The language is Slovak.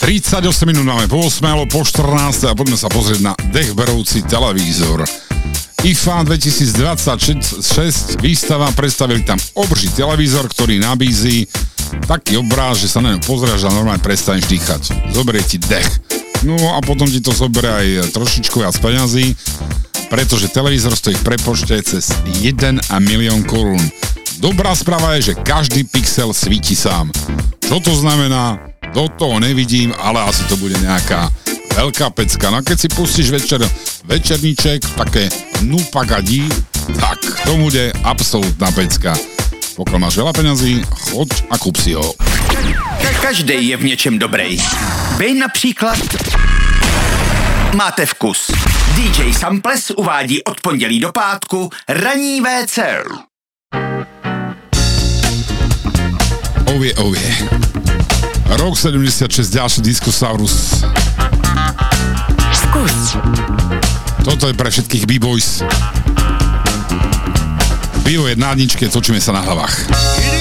38 minút máme po 8 alebo po 14 a poďme sa pozrieť na dechberovci televízor. IFA 2026 výstava, predstavili tam obří televízor, ktorý nabízí taký obráz, že sa na ňu pozrieš a normálne prestaneš dýchať. Zoberie ti dech. No a potom ti to zoberie aj trošičku viac peňazí, pretože televízor stojí v prepočte cez 1 milión korún. Dobrá správa je, že každý pixel svíti sám. Čo to znamená? Do toho nevidím, ale asi to bude nejaká veľká pecka. No a keď si pustíš večerníček, také nupagadí, tak to bude absolútna pecka. Pokiaľ máš veľa peňazí, choď a kúp si ho. Každej je v něčem dobrej. Vy například máte vkus. DJ Samples uvádí od pondělí do pátku ranní WC. Ovie. Rok 76, ďalší Discosaurus. Vkus. Toto je pre všetkých B-boys. Pivo je na dničke, točíme sa na hlavách.